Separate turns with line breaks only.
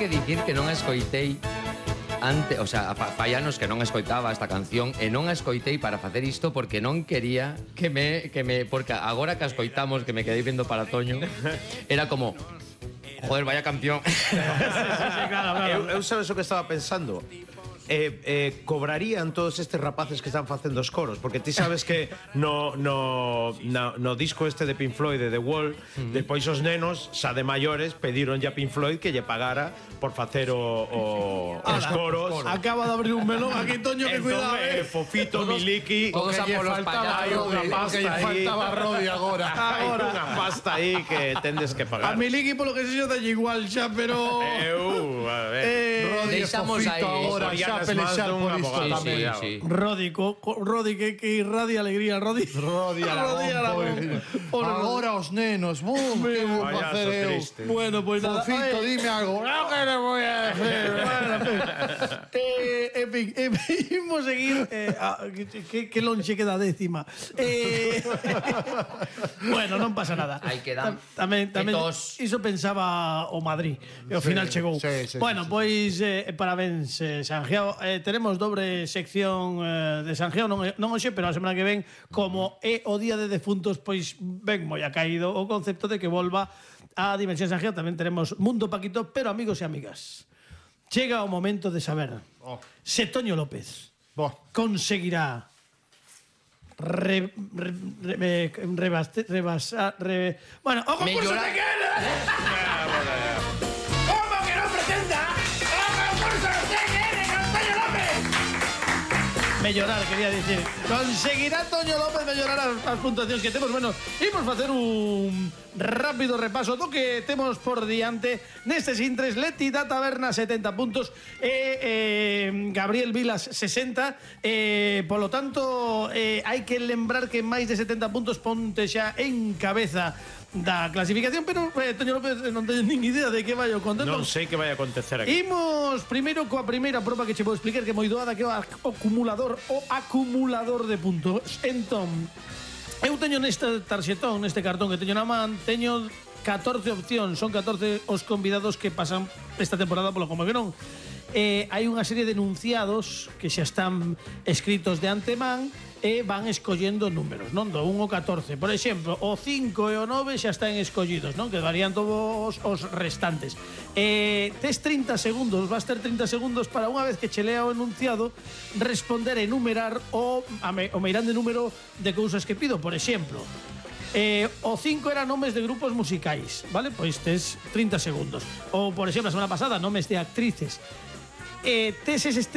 que dicir que non a escoitei antes, o sea, fai anos que non escoitaba esta canción e non a escoitei para facer isto porque non quería que me porque agora que a escoitamos, que me quedei vendo para Toño, era como joder, vaya canción.
Claro. Eu sabes o que estaba pensando? Cobrarían todos estes rapaces que están facendo os coros, porque ti sabes que no disco este de Pink Floyd, de The Wall, depois os nenos, xa de maiores, pediron a Pink Floyd que lle pagara por facer os coros.
Acaba de abrir un melón aquí, Toño, que cuidado,
Fofito, Miliki,
todos a polos payasos.
hai unha pasta aí.
faltaba Rodi agora.
Hai unha pasta aí que tendes que pagar.
A Miliki, polo que se dalle igual xa, pero...
A ver.
Rodi e
deixamos
Fofito
aí.
agora xa pelexar por isto tamén.
Sí.
Rodi, que irradia alegría, Rodi.
Rodi Aragón, agora os nenos, que vou facer eu?
Bueno, pois nada.
Fofito, dime algo. Non que le voy a decir.
En fin, imos seguir que lonxe queda décima. Bueno, non pasa nada.
Aí quedan.
Tamén iso pensaba o Madrid e ao final chegou. Bueno, pois parabéns, Sangiao. Teremos dobre sección de Sangiao, non hoxe, pero a semana que ven, como é o día de defuntos, pois ben moi ha caído o concepto de que volva a Dimensión Sangiao. Tamén teremos Mundo Paquito, pero amigos e amigas, chega o momento de saber se Toño López conseguirá rebasar... Bueno, o concurso de que... ¿Cómo que no presenta? ¡O concurso de que con Toño López! Mellorar, quería decir. Conseguirá Toño López mellorar as puntuacións que temos? Bueno, imos facer un rápido repaso do que temos por diante nestes intres. Leti da Taberna 70 puntos e Gabriel Vilas 60. Polo tanto, hai que lembrar que máis de 70 puntos ponte xa en cabeza da clasificación, pero Toño López non teño nin idea de que vai o contento.
Non sei que vai acontecer aquí.
Imos primeiro coa primeira proba que che vou explicar, que é moi doada, que é o acumulador de puntos. Entón, eu teño neste tarxetón, neste cartón que teño na man, teño 14 opcións, son 14 os convidados que pasan esta temporada polo Como que non. Hai unha serie de enunciados que xa están escritos de antemán e van escollendo números, non? Do 1 ao 14. Por exemplo, o 5 e o 9 xa están escollidos, non? Quedarían todos os restantes. Tes 30 segundos, vas ter 30 segundos para, unha vez que che lea o enunciado, responder e enumerar o meirande número de cousas que pido. Por exemplo, o 5 era nomes de grupos musicais, vale? Pois tes 30 segundos. Ou, por exemplo, a semana pasada, nomes de actrices. Tes eses